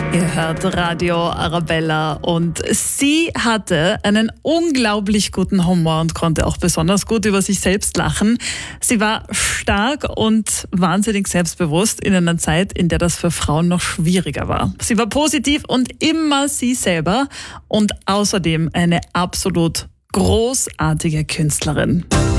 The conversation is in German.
Ihr hört Radio Arabella und sie hatte einen unglaublich guten Humor und konnte auch besonders gut über sich selbst lachen. Sie war stark und wahnsinnig selbstbewusst in einer Zeit, in der das für Frauen noch schwieriger war. Sie war positiv und immer sie selber und außerdem eine absolut großartige Künstlerin.